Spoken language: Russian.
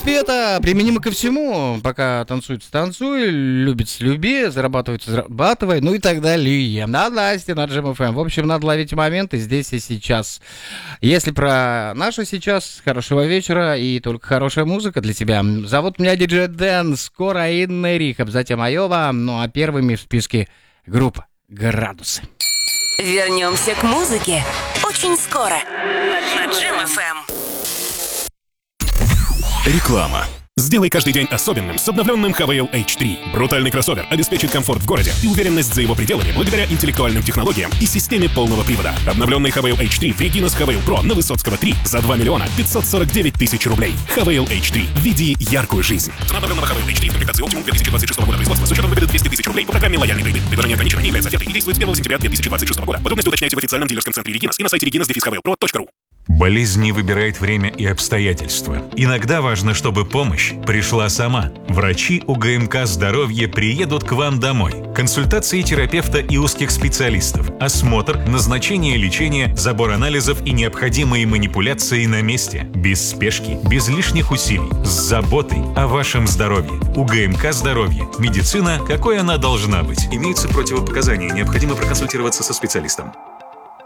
света применимо ко всему. Пока танцует, станцуй, любится, люби, зарабатывает, зарабатывай, ну и так далее. На Насте, на Джем ФМ. В общем, надо ловить моменты здесь и сейчас. Если про наше сейчас, хорошего вечера и только хорошая музыка для тебя. Зовут меня Диджей Дэн, скоро Инна Рихаб, затем Айова, ну а первыми в списке группа «Градусы». Вернемся к музыке очень скоро на Джем ФМ. Реклама. Сделай каждый день особенным с обновленным Havail H3. Брутальный кроссовер обеспечит комфорт в городе и уверенность за его пределами благодаря интеллектуальным технологиям и системе полного привода. Обновленный Havail H3 в Regina с Havail Pro на Высоцкого 3 за 2 миллиона 549 тысяч рублей. Havail H3. Веди яркую жизнь. Цена обновленного Havail H3 в комплектации Optimum 2026 года производства с учетом выгоды 200 тысяч рублей по программе «Лояльный кредит». Предложение ограничено, не является офертой и действует с 1 сентября 2026 года. Подробности уточняйте в официальном дилерском центре Reginas и на сайте reginas-havailpro.ru. Болезнь не выбирает время и обстоятельства. Иногда важно, чтобы помощь пришла сама. Врачи УГМК «Здоровье» приедут к вам домой. Консультации терапевта и узких специалистов, осмотр, назначение лечения, забор анализов и необходимые манипуляции на месте. Без спешки, без лишних усилий, с заботой о вашем здоровье. УГМК «Здоровье». Медицина, какой она должна быть. Имеются противопоказания, необходимо проконсультироваться со специалистом.